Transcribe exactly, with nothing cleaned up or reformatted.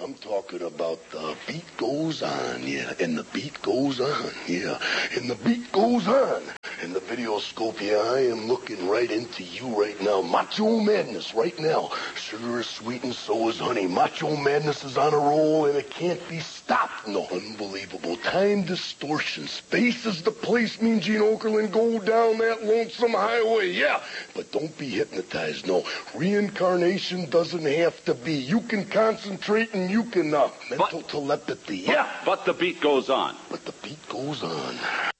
I'm talking about the beat goes on, yeah, and the beat goes on, yeah, and the beat goes on. In the videoscope, yeah, I am looking right into you right now. Macho Madness right now. Sugar is sweet and so is honey. Macho Madness is on a roll and it can't be stopped. No, unbelievable. Time distortion. Space is the place, Mean Gene Okerlund. Go down that lonesome highway, yeah. But don't be hypnotized, no. Reincarnation doesn't have to be. You can concentrate and you can, uh, mental but, telepathy, but, yeah. But the beat goes on. But the beat goes on.